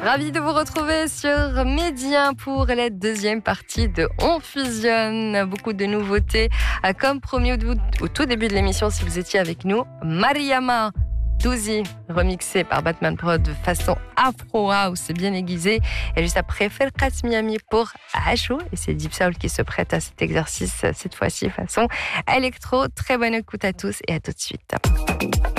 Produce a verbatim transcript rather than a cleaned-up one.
Ravi de vous retrouver sur Média pour la deuxième partie de On Fusionne. Beaucoup de nouveautés. Comme promis au tout début de l'émission, si vous étiez avec nous, Mariama Douzi, remixé par Batman Prod de façon Afro House, bien aiguisée. Et juste après, Ferkat Miami pour Achou. Et c'est Deep Soul qui se prête à cet exercice, cette fois-ci, façon électro. Très bonne écoute à tous et à tout de suite.